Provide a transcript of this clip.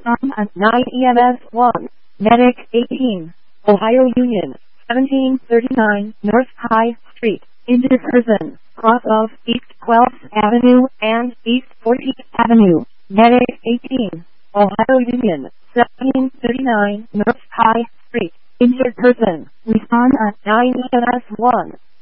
Respond at 9 EMS 1. Medic 18. Ohio Union 1739 North High Street. Injured person. Cross of East 12th Avenue and East 14th Avenue. Medic 18. Ohio Union 1739 North High Street. Injured person. Respond at 9 EMS 1.